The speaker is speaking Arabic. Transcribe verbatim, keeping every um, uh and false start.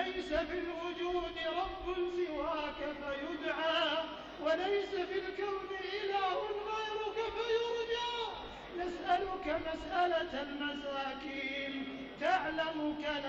ليس في الوجود رب سواك فيدعى، وليس في الكون إله غيرك فيرجى. نسألك مسألة المساكين تعلم كلام